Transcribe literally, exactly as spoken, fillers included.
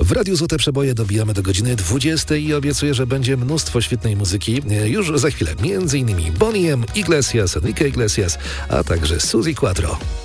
W Radiu Złote Przeboje dobijamy do godziny dwudziestej i obiecuję, że będzie mnóstwo świetnej muzyki. Już za chwilę między innymi Bonnie M, Iglesias, Enrique Iglesias, a także Suzy Quatro.